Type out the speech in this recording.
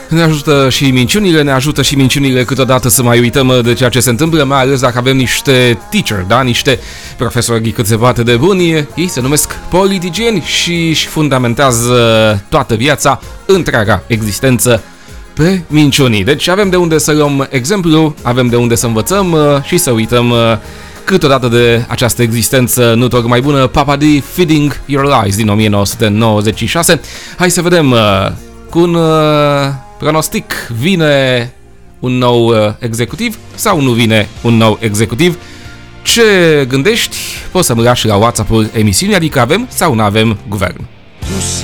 Ne ajută și minciunile, ne ajută și minciunile câteodată să mai uităm de ceea ce se întâmplă, mai ales dacă avem niște teacher, da? Niște profesori cât se poate de buni. Ei se numesc politicieni și își fundamentează toată viața, întreaga existență pe minciunii. Deci avem de unde să luăm exemplu, avem de unde să învățăm și să uităm câteodată de această existență nu tocmai bună. Papa D, Feeding Your Lies din 1996. Hai să vedem cu un pronostic, vine un nou executiv sau nu vine un nou executiv? Ce gândești? Poți să-mi lași la WhatsApp-ul emisiunii, adică avem sau nu avem guvern. Tu